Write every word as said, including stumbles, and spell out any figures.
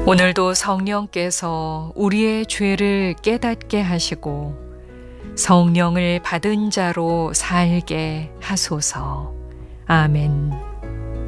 오늘도 성령께서 우리의 죄를 깨닫게 하시고 성령을 받은 자로 살게 하소서. 아멘.